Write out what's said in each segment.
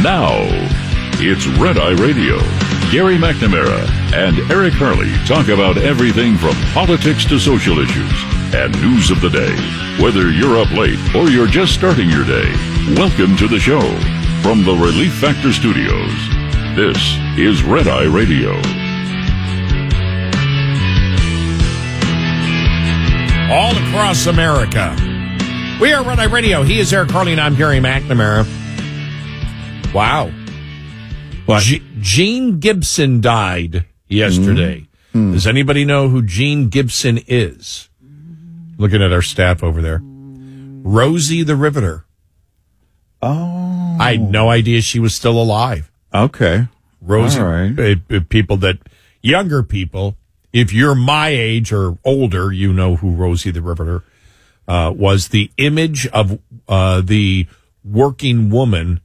Now, it's Red Eye Radio. Gary McNamara and Eric Harley talk about everything from politics to social issues and news of the day. Whether you're up late or you're just starting your day, welcome to the show. From the Relief Factor Studios, this is Red Eye Radio. All across America. We are Red Eye Radio. He is Eric Harley and I'm Gary McNamara. Wow. What? Gene Gibson died yesterday. Does anybody know who Gene Gibson is? Looking at our staff over there. Rosie the Riveter. Oh. I had no idea she was still alive. Okay. Rosie, All right. Younger people, if you're my age or older, you know who Rosie the Riveter was. The image of the working women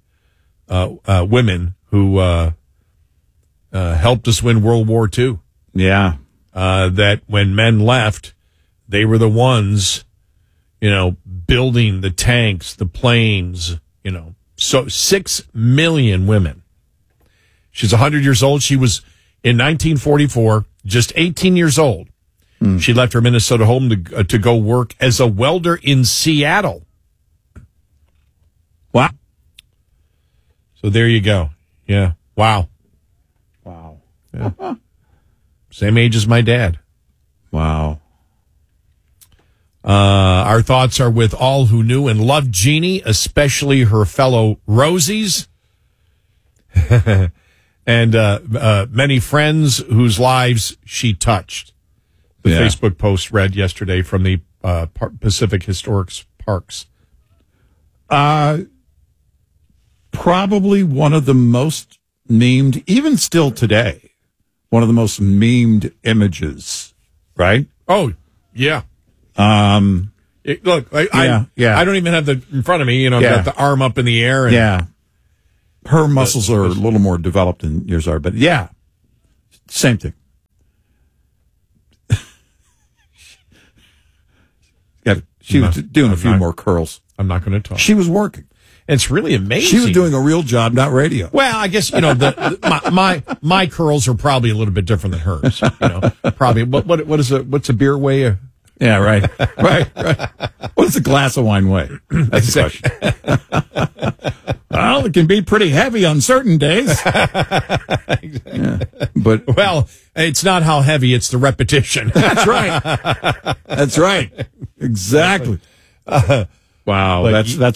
who helped us win World War II. Yeah. That when men left, they were the ones, building the tanks, the planes, So 6 million women. She's 100 years old. She was, in 1944, just 18 years old. She left her Minnesota home to go work as a welder in Seattle. Wow. So there you go. Yeah. Wow. Wow. Yeah. Same age as my dad. Wow. Our thoughts are with all who knew and loved Jeannie, especially her fellow Rosies, and many friends whose lives she touched. The Facebook post read yesterday from the Pacific Historic Parks. Probably one of the most memed, even still today, one of the most memed images, right? Oh, yeah. Look, I don't even have the in front of me, got the arm up in the air. And, her muscles are a little more developed than yours are, but same thing. She was doing a few more curls. I'm not going to talk. She was working. It's really amazing. She was doing a real job, not radio. Well, I guess my curls are probably a little bit different than hers. Probably. What's a beer weigh? Yeah, right. What does a glass of wine weigh? That's the question. Well, it can be pretty heavy on certain days. But it's not how heavy; it's the repetition. That's right. That's right. Exactly. Wow.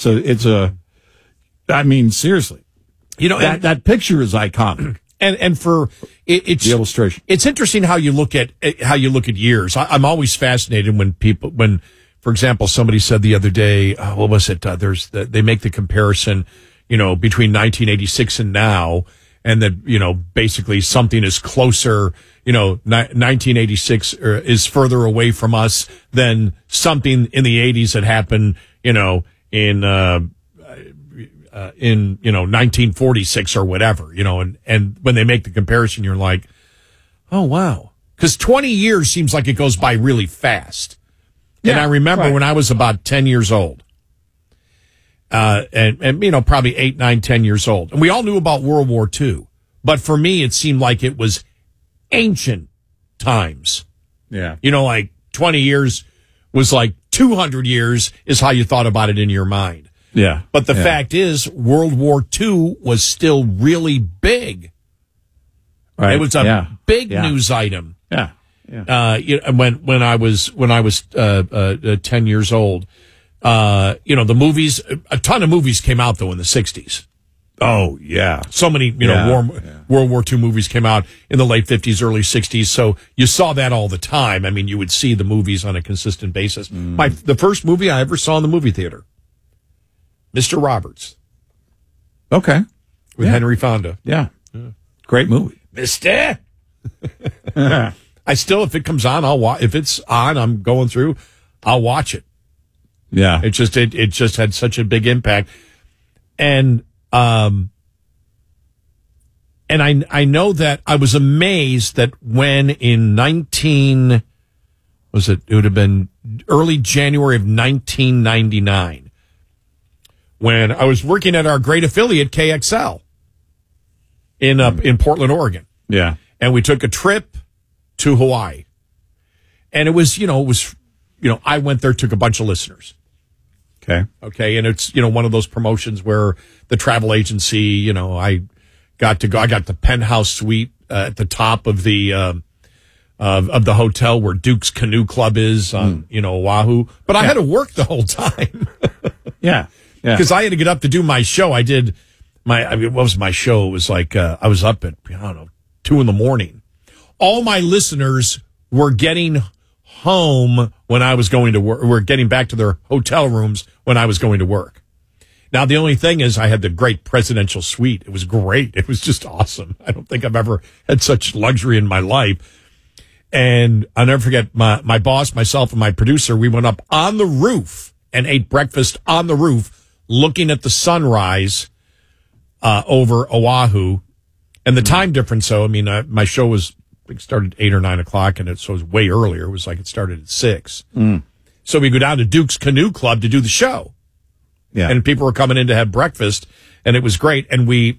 I mean, seriously. That picture is iconic. And for it's the illustration. It's interesting how you look at years. I'm always fascinated when, for example, somebody said the other day, what was it? They make the comparison, between 1986 and now, and that basically something is closer. 1986 is further away from us than something in the 80s that happened. In 1946 or whatever, and when they make the comparison, you're like, oh wow, because 20 years seems like it goes by really fast. And I remember when I was about 10 years old, and probably 8, 9, 10 years old, and we all knew about World War II, but for me it seemed like it was ancient times. Yeah, like 20 years was like 200 years is how you thought about it in your mind. Yeah. But the fact is, World War II was still really big. Right. It was a big news item. Yeah. When I was 10 years old, the movies, a ton of movies came out though in the 60s. Oh yeah. So many, World War II movies came out in the late 50s, early 60s. So you saw that all the time. I mean, you would see the movies on a consistent basis. The first movie I ever saw in the movie theater, Mr. Roberts. Okay. With Henry Fonda. Yeah. Great movie. Mister. I still, if it comes on, I'll watch. If it's on, I'm going through, I'll watch it. Yeah. It just had such a big impact. And I know that I was amazed that when in it would have been early January of 1999, when I was working at our great affiliate, KXL, in Portland, Oregon. Yeah. And we took a trip to Hawaii. And it was, I went there, took a bunch of listeners. Okay. And it's, one of those promotions where the travel agency, I got to go, I got the penthouse suite at the top of the hotel where Duke's Canoe Club is on, Oahu. But I had to work the whole time. Yeah. Because I had to get up to do my show. I did what was my show? It was like, I was up at, 2 a.m. All my listeners were getting home when I was going to work, were getting back to their hotel rooms when I was going to work. Now, the only thing is I had the great presidential suite. It was great. It was just awesome. I don't think I've ever had such luxury in my life. And I'll never forget my boss, myself, and my producer, we went up on the roof and ate breakfast on the roof, looking at the sunrise over Oahu. And the time difference, so, my show was, started 8 or 9 o'clock, and so it was way earlier. It was like it started at 6. So we go down to Duke's Canoe Club to do the show. Yeah. And people were coming in to have breakfast, and it was great. And we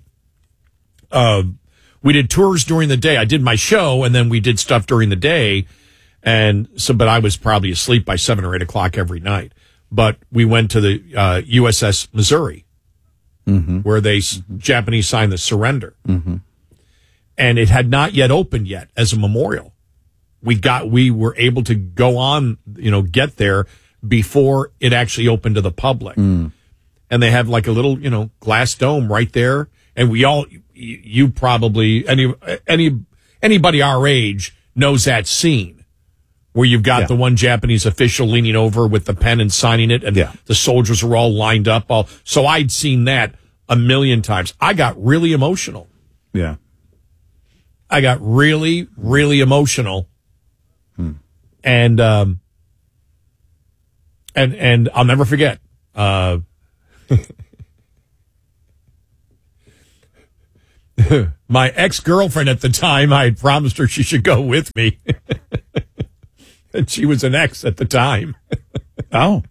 did tours during the day. I did my show, and then we did stuff during the day. And so, but I was probably asleep by 7 or 8 o'clock every night. But we went to the USS Missouri, where Japanese signed the surrender. And it had not yet opened yet as a memorial. We were able to go on, get there before it actually opened to the public. And they have like a little, glass dome right there. And you probably, anybody our age knows that scene where you've got the one Japanese official leaning over with the pen and signing it. And the soldiers are all lined up. So I'd seen that a million times. I got really emotional. Yeah. I got really, really emotional. And I'll never forget, my ex-girlfriend at the time, I had promised her she should go with me. And she was an ex at the time. Oh.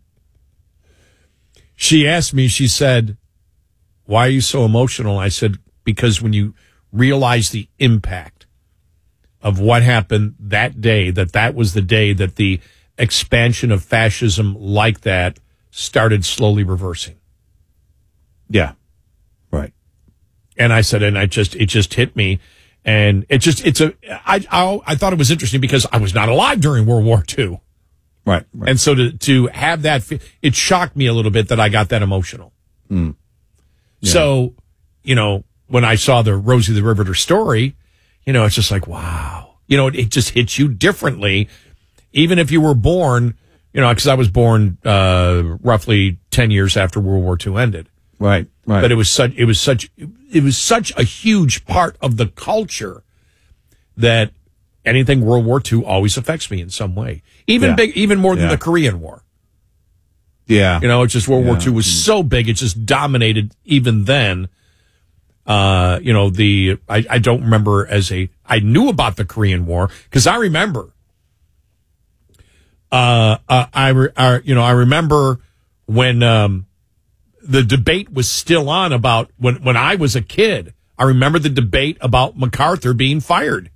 She asked me, she said, "Why are you so emotional?" I said, "Because when you realize the impact of what happened that day, that was the day that the expansion of fascism like that started slowly reversing." Yeah. Right. And I said, it just hit me. And I thought it was interesting because I was not alive during World War II. Right. And so to have that, it shocked me a little bit that I got that emotional. Yeah. So, when I saw the Rosie the Riveter story, it's just like, wow. It just hits you differently, even if you were born, because I was born roughly 10 years after World War II ended. Right. But it was such a huge part of the culture that anything World War II always affects me in some way, even more than the Korean War. Yeah. It's just World War II was so big, it just dominated even then. I don't remember I knew about the Korean War because I remember, I remember when, the debate was still on about when I was a kid. I remember the debate about MacArthur being fired.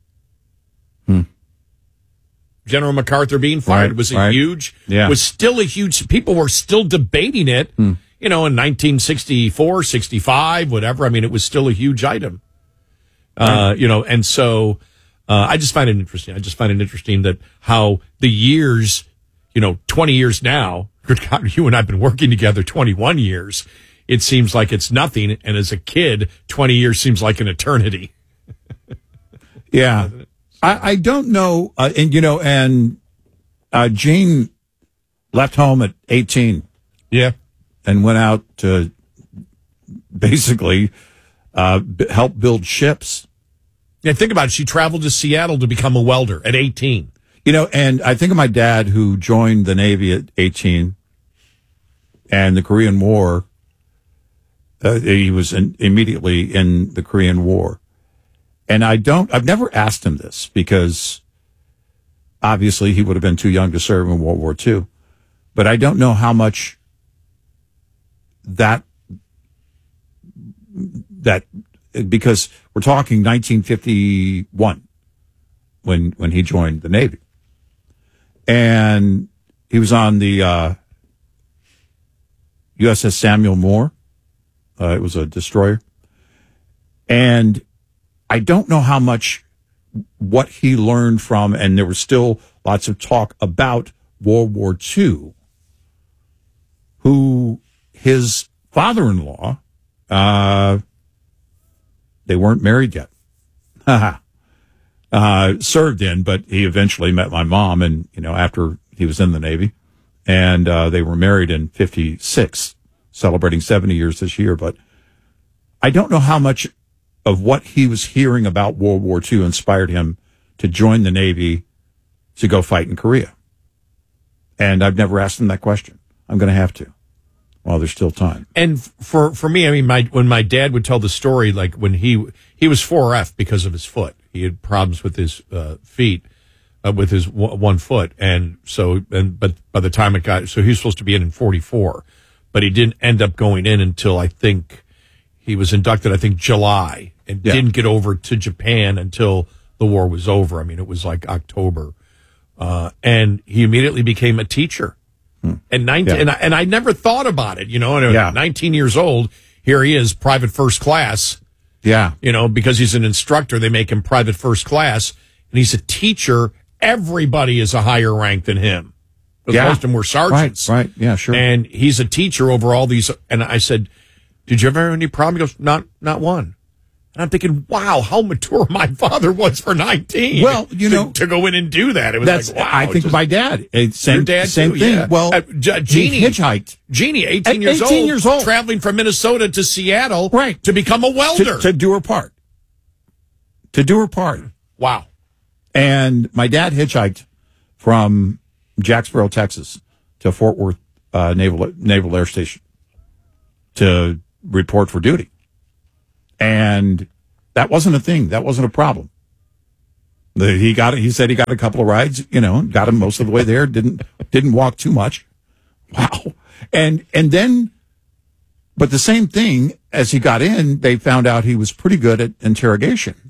General MacArthur being fired was still a huge, people were still debating it, in 1964, 65, whatever. It was still a huge item. And so, I just find it interesting. I just find it interesting that how the years, 20 years now, good God, you and I have been working together 21 years. It seems like it's nothing. And as a kid, 20 years seems like an eternity. Yeah. I don't know. Gene left home at 18. Yeah. And went out to basically help build ships. Yeah, think about it. She traveled to Seattle to become a welder at 18. And I think of my dad who joined the Navy at 18 and the Korean War. He was immediately in the Korean War. And I've never asked him this because obviously he would have been too young to serve in World War II. But I don't know how much that because We're talking 1951 when he joined the Navy. And he was on the USS Samuel Moore. It was a destroyer. And I don't know how much what he learned from, and there was still lots of talk about World War II, who his father-in-law, they weren't married yet. Served in, but he eventually met my mom, and after he was in the Navy, and they were married in 56, celebrating 70 years this year. But I don't know how much of what he was hearing about World War II inspired him to join the Navy to go fight in Korea. And I've never asked him that question. I'm going to have to while there's still time. And for me, I mean, when my dad would tell the story, like when he was 4F because of his foot. He had problems with his feet, with his one foot. But by the time it got, so he was supposed to be in 44, but he didn't end up going in until I think he was inducted, July, and didn't get over to Japan until the war was over. I mean, it was like October. And he immediately became a teacher. And and I never thought about it, 19 years old, here he is, private first class. Yeah. Because he's an instructor, they make him private first class, and he's a teacher. Everybody is a higher rank than him. Most of them were sergeants. Right. Yeah, sure. And he's a teacher over all these. And I said, did you ever have any problem? He goes, not one. And I'm thinking, wow, how mature my father was for 19. Well, to go in and do that. It was like, wow. I think my dad, same too, thing. Yeah. Well, Jeannie he hitchhitched. Jeannie, 18 years old, traveling from Minnesota to Seattle, to become a welder. To do her part. Wow. And my dad hitchhiked from Jacksboro, Texas to Fort Worth Naval Air Station to report for duty. And that wasn't a thing. That wasn't a problem. He said he got a couple of rides, got him most of the way there. Didn't walk too much. Wow. And then, but the same thing, as he got in, they found out he was pretty good at interrogation.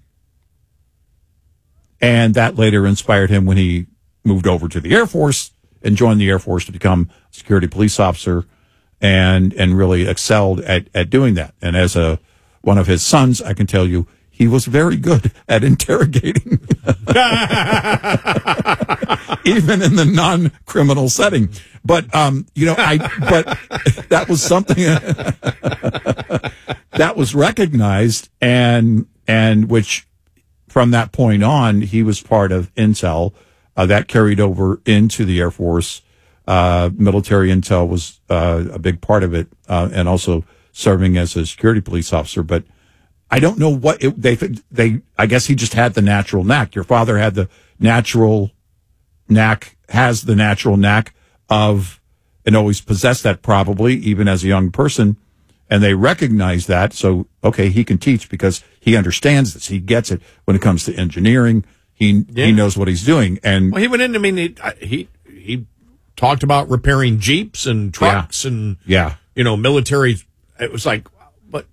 And that later inspired him when he moved over to the Air Force and joined the Air Force to become a security police officer and really excelled at doing that. And as one of his sons, I can tell you, he was very good at interrogating, even in the non-criminal setting. But but that was something that was recognized, and which from that point on, he was part of Intel that carried over into the Air Force. Military intel was a big part of it, and also serving as a security police officer. But I don't know what they. I guess he just had the natural knack. Your father had the natural knack, has the natural knack of, and always possessed that probably even as a young person. And they recognize that. So, okay, he can teach because he understands this. He gets it when it comes to engineering. He knows what he's doing. And he went in. I mean, he talked about repairing Jeeps and trucks and military. It was like, but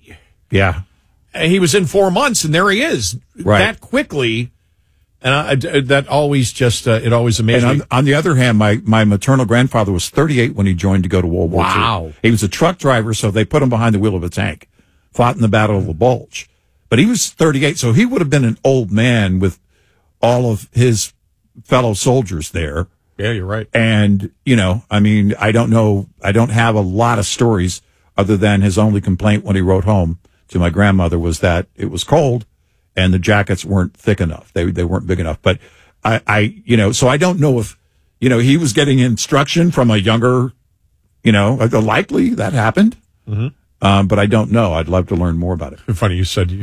he was in 4 months, and there he is that quickly. And that always just it always amazed me. And on the other hand, my maternal grandfather was 38 when he joined to go to World War II. Wow. He was a truck driver, so they put him behind the wheel of a tank, fought in the Battle of the Bulge. But he was 38, so he would have been an old man with all of his fellow soldiers there. Yeah, you're right. And, I mean, I don't know. I don't have a lot of stories other than his only complaint when he wrote home to my grandmother was that it was cold and the jackets weren't thick enough. They weren't big enough. But so I don't know if, he was getting instruction from a younger, likely that happened. Mm-hmm. But I don't know. I'd love to learn more about it. Funny you said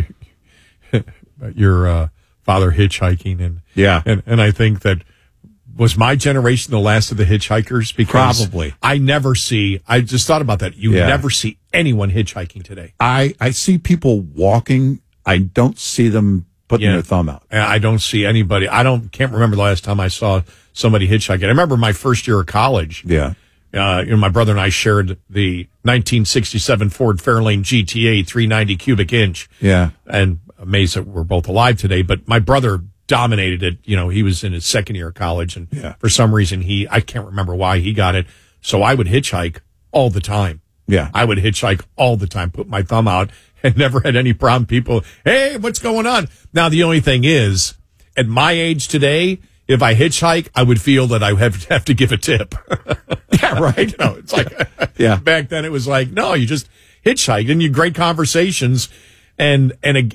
your father hitchhiking and I think that was my generation the last of the hitchhikers? Because probably. I just thought about that. You never see anyone hitchhiking today. I see people walking. I don't see them putting their thumb out. I don't see anybody. Can't remember the last time I saw somebody hitchhiking. I remember my first year of college. Yeah. My brother and I shared the 1967 Ford Fairlane GTA 390 cubic inch. Yeah. And amazed that we're both alive today. But my brother dominated it. You know, he was in his second year of college, and for some reason I can't remember why he got it. So I would hitchhike all the time. Yeah. I would hitchhike all the time, put my thumb out, and never had any problem. People, hey, what's going on? Now, the only thing is, at my age today, if I hitchhike, I would feel that I have to give a tip. Yeah, right. You know, it's like, Yeah. back then it was like, no, you just hitchhike and you great conversations. And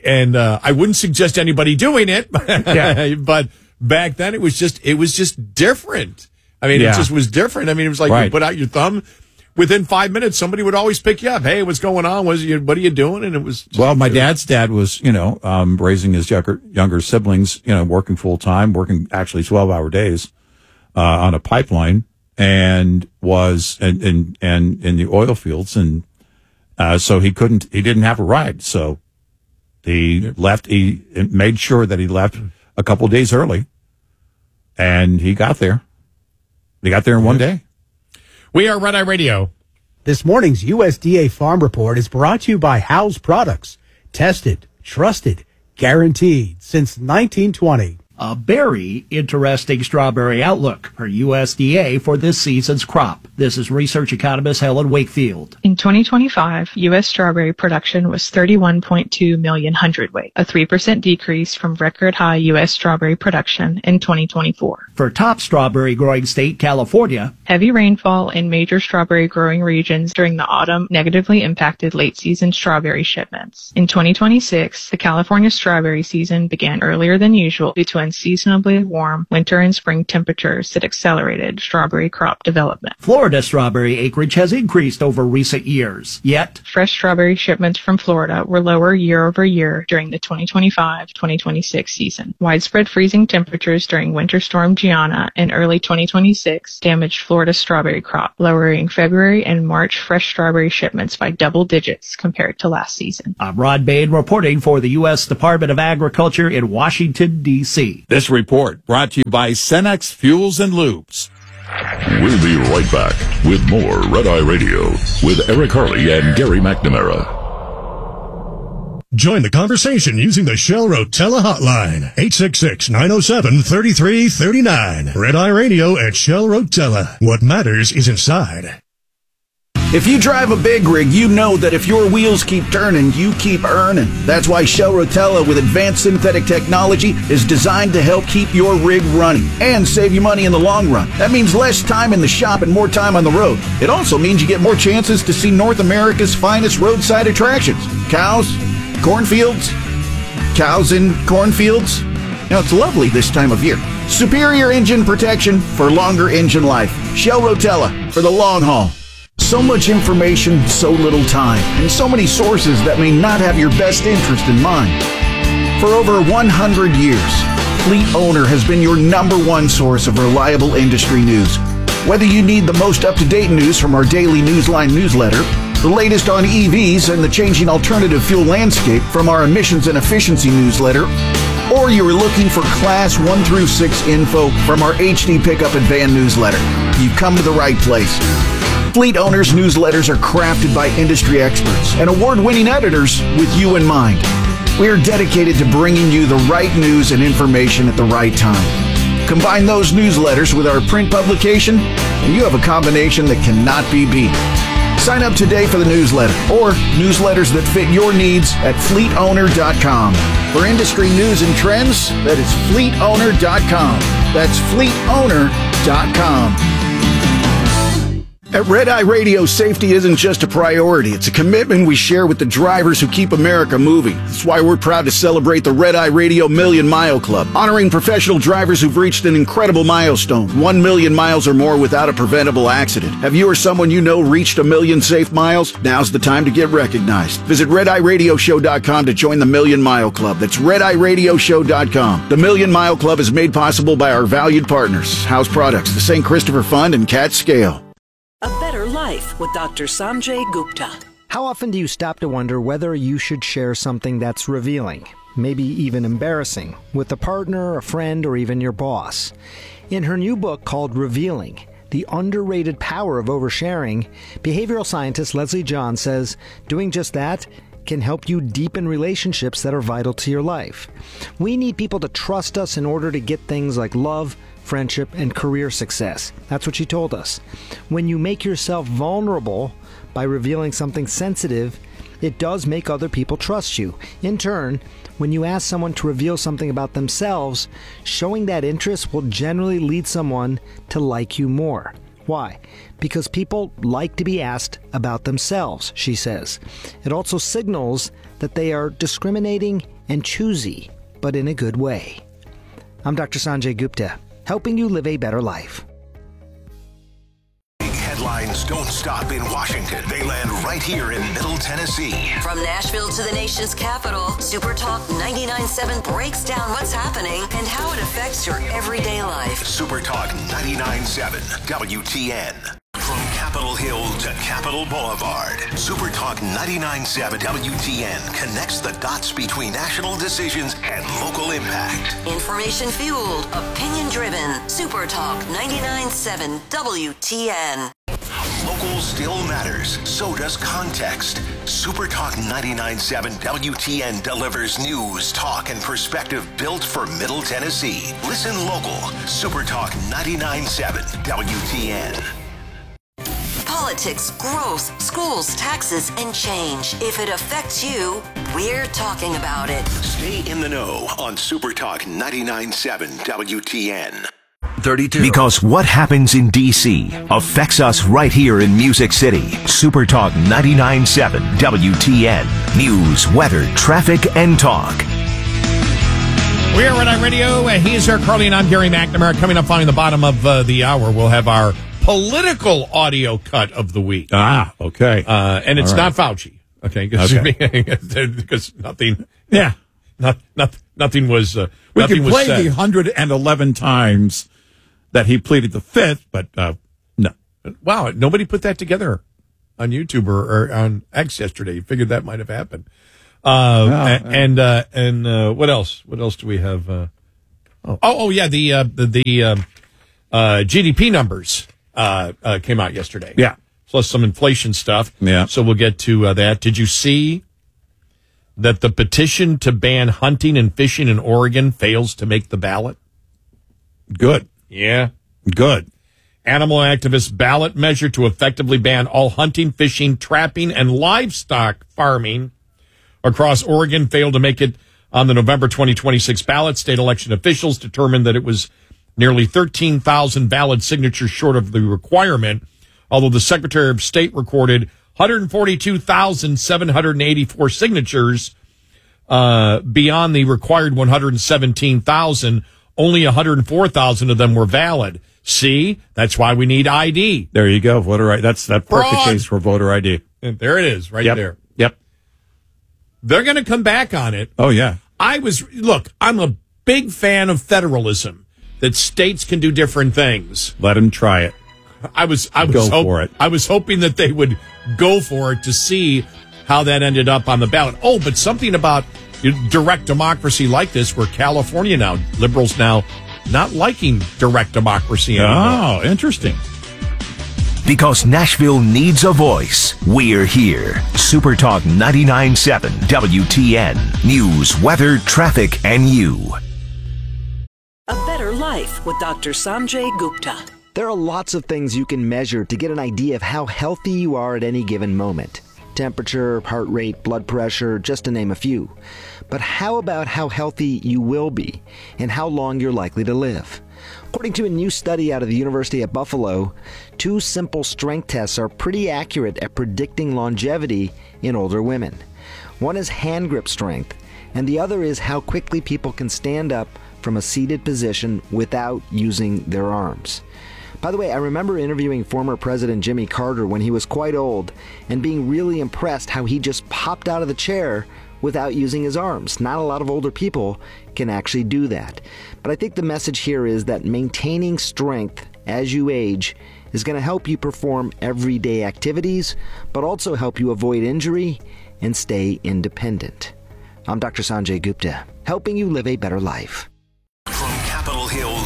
I wouldn't suggest anybody doing it. Yeah. But back then it was just different. I mean, it just was different. I mean, it was like you put out your thumb. Within 5 minutes, somebody would always pick you up. Hey, what's going on? What are you doing? And it was well, my dad's dad was, raising his younger siblings, working full time, working actually 12-hour days on a pipeline, and was in the oil fields, and so he didn't have a ride, so he left. He made sure that he left a couple of days early, and he got there. He got there in one day. We are Red Eye Radio. This morning's USDA Farm Report is brought to you by House Products. Tested, trusted, guaranteed since 1920. A very interesting strawberry outlook per USDA for this season's crop. This is research economist Helen Wakefield. In 2025, U.S. strawberry production was 31.2 million hundredweight, a 3% decrease from record high U.S. strawberry production in 2024. For top strawberry growing state, California, heavy rainfall in major strawberry growing regions during the autumn negatively impacted late season strawberry shipments. In 2026, the California strawberry season began earlier than usual due to unseasonably warm winter and spring temperatures that accelerated strawberry crop development. Florida strawberry acreage has increased over recent years, yet fresh strawberry shipments from Florida were lower year over year during the 2025-2026 season. Widespread freezing temperatures during Winter Storm Gianna in early 2026 damaged Florida's strawberry crop, lowering February and March fresh strawberry shipments by double digits compared to last season. I'm Rod Bain reporting for the U.S. Department of Agriculture in Washington, D.C. This report brought to you by Cenex Fuels and Lubes. We'll be right back with more Red Eye Radio with Eric Harley and Gary McNamara. Join the conversation using the Shell Rotella hotline, 866-907-3339. Red Eye Radio at Shell Rotella. What matters is inside. If you drive a big rig, you know that if your wheels keep turning, you keep earning. That's why Shell Rotella with advanced synthetic technology is designed to help keep your rig running and save you money in the long run. That means less time in the shop and more time on the road. It also means you get more chances to see North America's finest roadside attractions. Cows, cornfields, cows in cornfields. Now, it's lovely this time of year. Superior engine protection for longer engine life. Shell Rotella for the long haul. So much information, so little time, and so many sources that may not have your best interest in mind. For over 100 years, Fleet Owner has been your #1 source of reliable industry news. Whether you need the most up-to-date news from our daily Newsline newsletter, the latest on EVs and the changing alternative fuel landscape from our emissions and efficiency newsletter, or you are looking for Class 1 through 6 info from our HD Pickup and Van newsletter, you've come to the right place. Fleet Owners newsletters are crafted by industry experts and award-winning editors with you in mind. We are dedicated to bringing you the right news and information at the right time. Combine those newsletters with our print publication, and you have a combination that cannot be beat. Sign up today for the newsletter or newsletters that fit your needs at fleetowner.com. For industry news and trends, that is fleetowner.com. That's fleetowner.com. At Red Eye Radio, safety isn't just a priority. It's a commitment we share with the drivers who keep America moving. That's why we're proud to celebrate the Red Eye Radio Million Mile Club, honoring professional drivers who've reached an incredible milestone, 1 million miles or more without a preventable accident. Have you or someone you know reached 1 million safe miles? Now's the time to get recognized. Visit RedEyeRadioShow.com to join the Million Mile Club. That's RedEyeRadioShow.com. The Million Mile Club is made possible by our valued partners, House Products, the St. Christopher Fund, and Cat Scale. A Better Life with Dr. Sanjay Gupta. How often do you stop to wonder whether you should share something that's revealing, maybe even embarrassing, with a partner, a friend, or even your boss? In her new book called Revealing, The Underrated Power of Oversharing, behavioral scientist Leslie John says doing just that can help you deepen relationships that are vital to your life. We need people to trust us in order to get things like love, friendship, and career success. That's what she told us. When you make yourself vulnerable by revealing something sensitive, it does make other people trust you. In turn, when you ask someone to reveal something about themselves, showing that interest will generally lead someone to like you more. Why? Because people like to be asked about themselves, she says. It also signals that they are discriminating and choosy, but in a good way. I'm Dr. Sanjay Gupta, helping you live a better life. Headlines don't stop in Washington. They land right here in Middle Tennessee. From Nashville to the nation's capital, Super Talk 99.7 breaks down what's happening and how it affects your everyday life. Super Talk 99.7 WTN. From Capitol Hill to Capitol Boulevard, Super Talk 99.7 WTN connects the dots between national decisions and local impact. Information fueled, opinion driven. Super Talk 99.7 WTN. Local still matters. So does context. Super Talk 99.7 WTN delivers news, talk, and perspective built for Middle Tennessee. Listen local. Super Talk 99.7 WTN. Politics, growth, schools, taxes, and change. If it affects you, we're talking about it. Stay in the know on Super Talk 99.7 WTN. 32. Because what happens in D.C. affects us right here in Music City. Super Talk 99.7 WTN. News, weather, traffic, and talk. We are Red Eye Radio. He is Eric Carly, and I'm Gary McNamara. Coming up on the bottom of the hour, we'll have our political audio cut of the week. Ah, okay. And it's not Fauci. Okay. Because nothing. Yeah. Nothing was. We nothing can was play said. the 111 times that he pleaded the fifth, but no. Wow, nobody put that together on YouTube or on X yesterday. You figured that might have happened. And what else? What else do we have? The GDP numbers came out yesterday. Yeah, plus some inflation stuff. Yeah, so we'll get to that. Did you see that the petition to ban hunting and fishing in Oregon fails to make the ballot? Good. Yeah. Good. Animal activists' ballot measure to effectively ban all hunting, fishing, trapping, and livestock farming across Oregon failed to make it on the November 2026 ballot. State election officials determined that it was nearly 13,000 valid signatures short of the requirement, although the Secretary of State recorded 142,784 signatures beyond the required 117,000. Only 104,000 of them were valid. See, that's why we need ID. There you go. Voter ID. That's that perfect Fraud. case for voter ID. And there it is, right there. Yep. They're going to come back on it. Oh, yeah. I'm a big fan of federalism, that states can do different things. Let them try it. I was for it. I was hoping that they would go for it to see how that ended up on the ballot. Oh, but something about direct democracy like this, where California now, liberals now not liking direct democracy anymore. Oh, interesting. Because Nashville needs a voice, we're here. Super Talk 99.7 WTN. News, weather, traffic, and you. A better life with Dr. Sanjay Gupta. There are lots of things you can measure to get an idea of how healthy you are at any given moment. Temperature, heart rate, blood pressure, just to name a few. But how about how healthy you will be and how long you're likely to live? According to a new study out of the University at Buffalo, 2 simple strength tests are pretty accurate at predicting longevity in older women. One is hand grip strength, and the other is how quickly people can stand up from a seated position without using their arms. By the way, I remember interviewing former President Jimmy Carter when he was quite old and being really impressed how he just popped out of the chair without using his arms. Not a lot of older people can actually do that. But I think the message here is that maintaining strength as you age is going to help you perform everyday activities, but also help you avoid injury and stay independent. I'm Dr. Sanjay Gupta, helping you live a better life. From Capitol Hill to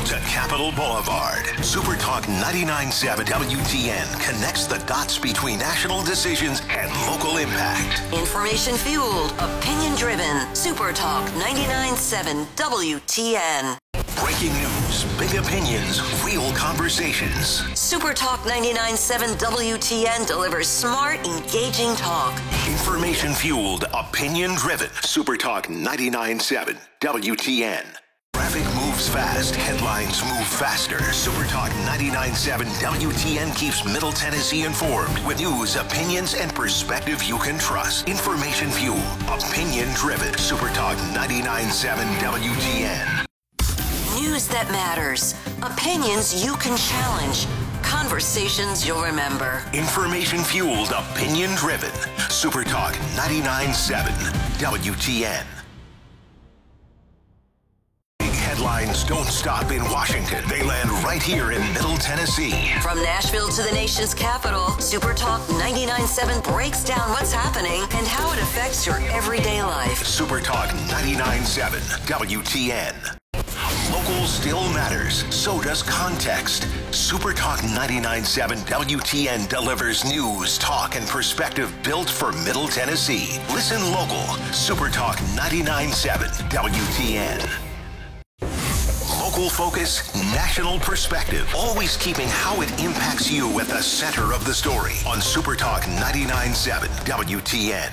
Capitol Boulevard. Supertalk 99.7 WTN connects the dots between national decisions and local impact. Information-fueled, opinion-driven. Supertalk 99.7 WTN. Breaking news, big opinions, real conversations. Supertalk 99.7 WTN delivers smart, engaging talk. Information-fueled, opinion-driven. Supertalk 99.7 WTN. Traffic moves fast. Headlines move faster. Supertalk 99.7 WTN keeps Middle Tennessee informed with news, opinions, and perspective you can trust. Information-fueled, opinion-driven. Supertalk 99.7 WTN. News that matters. Opinions you can challenge. Conversations you'll remember. Information-fueled, opinion-driven. Supertalk 99.7 WTN. Big headlines don't stop in Washington. They land right here in Middle Tennessee. From Nashville to the nation's capital, Supertalk 99.7 breaks down what's happening and how it affects your everyday life. Supertalk 99.7 WTN. Local still matters. So does context. Supertalk 99.7 WTN delivers news, talk, and perspective built for Middle Tennessee. Listen local. Supertalk 99.7 WTN. Local focus, national perspective. Always keeping how it impacts you at the center of the story on Supertalk 99.7 WTN.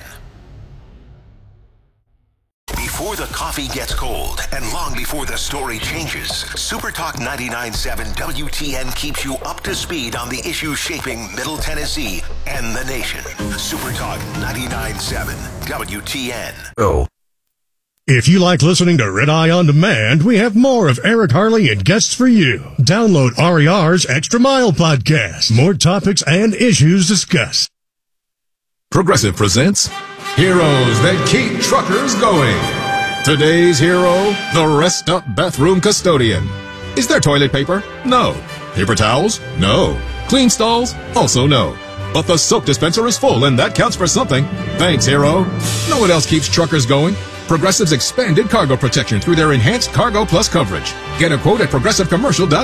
Before the coffee gets cold and long before the story changes, Supertalk 99.7 WTN keeps you up to speed on the issues shaping Middle Tennessee and the nation. Supertalk 99.7 WTN. Oh. If you like listening to Red Eye On Demand, we have more of Eric Harley and guests for you. Download RER's Extra Mile podcast. More topics and issues discussed. Progressive presents Heroes That Keep Truckers Going. Today's hero, the Rest Up Bathroom Custodian. Is there toilet paper? No. Paper towels? No. Clean stalls? Also no. But the soap dispenser is full, and that counts for something. Thanks, hero. No one else keeps truckers going. Progressive's expanded cargo protection through their enhanced Cargo Plus coverage. Get a quote at progressivecommercial.com.